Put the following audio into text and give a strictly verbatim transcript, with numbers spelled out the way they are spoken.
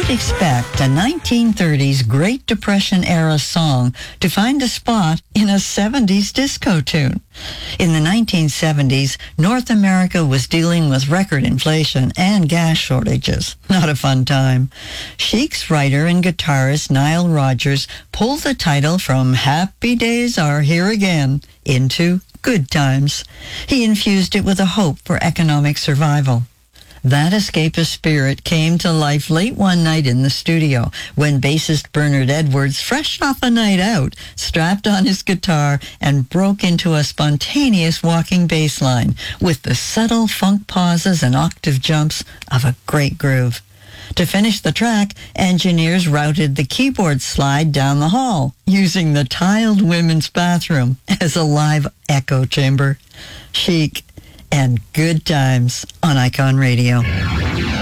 you'd expect a nineteen thirties Great Depression-era song to find a spot in a seventies disco tune. In the nineteen seventies, North America was dealing with record inflation and gas shortages. Not a fun time. Chic's writer and guitarist Nile Rodgers pulled the title from Happy Days Are Here Again into Good Times. He infused it with a hope for economic survival. That escapist spirit came to life late one night in the studio when bassist Bernard Edwards, fresh off a night out, strapped on his guitar and broke into a spontaneous walking bass line with the subtle funk pauses and octave jumps of a great groove. To finish the track, engineers routed the keyboard slide down the hall, using the tiled women's bathroom as a live echo chamber. Chic and Good Times on Icon Radio.